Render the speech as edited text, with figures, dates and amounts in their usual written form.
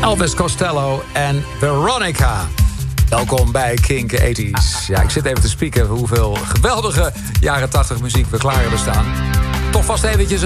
Elvis Costello en Veronica. Welkom bij Kink 80's. Ja, ik zit even te spieken hoeveel geweldige jaren 80 muziek we klaar hebben staan. Toch vast eventjes